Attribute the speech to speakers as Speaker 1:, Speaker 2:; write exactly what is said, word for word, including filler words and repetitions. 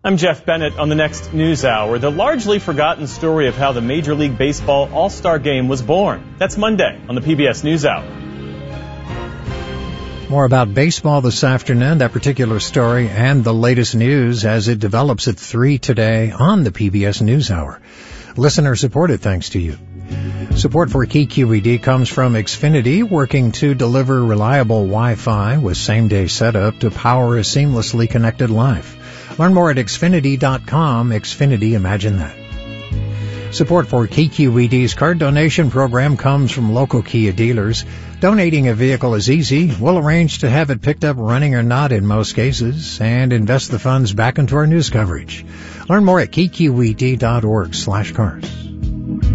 Speaker 1: I'm Jeff Bennett. On the next News Hour, the largely forgotten story of how the Major League Baseball All-Star Game was born. That's Monday on the P B S News Hour.
Speaker 2: More about baseball this afternoon, that particular story, and the latest news as it develops at three today on the P B S News Hour. Listener supported thanks to you. Support for K Q E D comes from Xfinity, working to deliver reliable Wi-Fi with same-day setup to power a seamlessly connected life. Learn more at Xfinity dot com. Xfinity, imagine that. Support for K Q E D's card donation program comes from local Kia dealers. Donating a vehicle is easy. We'll arrange to have it picked up running or not in most cases and invest the funds back into our news coverage. Learn more at K Q E D dot org slash cars.